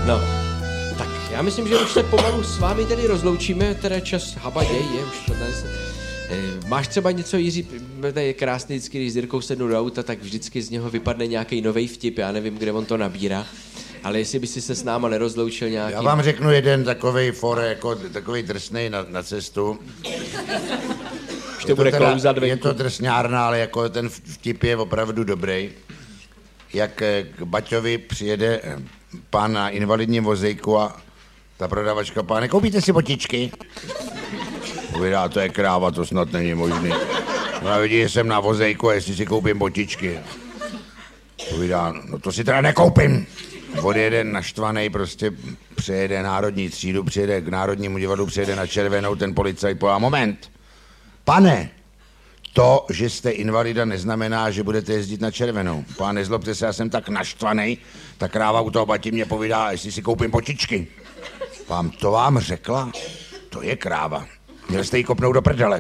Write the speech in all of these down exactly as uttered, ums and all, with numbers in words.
No, tak já myslím, že už se pomalu s vámi tedy rozloučíme, teda čas habaděj je, už tady se... E, máš třeba něco, Jiří, to je krásný vždycky, když s Jirkou sednu do auta, tak vždycky z něho vypadne nějaký novej vtip, já nevím, kde on to nabírá, ale jestli by si se s náma nerozloučil nějaký... Já vám řeknu jeden takovej for, jako takovej drsnej na, na cestu. Už to bude teda, klouzat venku. Je to drsňárna, ale jako ten vtip je opravdu dobrý. Jak k Baťovi přijede pán na invalidním vozejku a ta prodavačka: páne, koupíte si botičky? Povídá: to je kráva, to snad není možný. Ona vidí, že jsem na vozejku a jestli si koupím botičky. Povídá: no to si teda nekoupím. Odjede naštvanej, prostě přejede národní třídu, přijede k Národnímu divadlu, přijede na Červenou, ten policajt pová: moment, pane, to, že jste invalida, neznamená, že budete jezdit na Červenou. Pán, nezlobte se, já jsem tak naštvanej, ta kráva u toho Bati mě povídá, jestli si koupím botičky. Vám to vám řekla? To je kráva. Měl jste jí kopnout do prdele.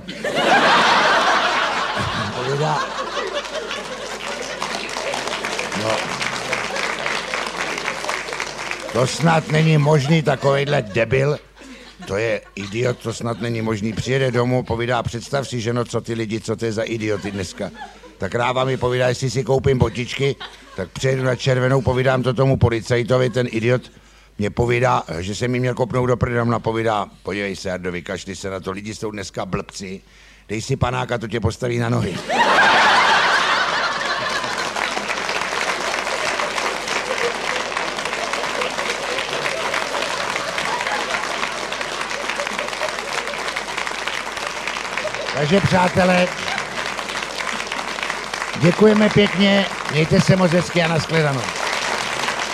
Povídá... No... To snad není možný, takovejhle debil. To je idiot, to snad není možný. Přijede domů, povídá: představ si, ženo, co ty lidi, co to je za idioty dneska. Tak kráva mi povídá, jestli si koupím botičky, tak přijedu na Červenou, povídám to tomu policajtovi, ten idiot mě povídá, že jsem mi měl kopnout do prdele, ona povídá: podívej se, Jardo, vykašli se na to, lidi jsou dneska blbci, dej si panáka, to tě postaví na nohy. Takže přátelé, děkujeme pěkně, mějte se moc hezky a nashledanou.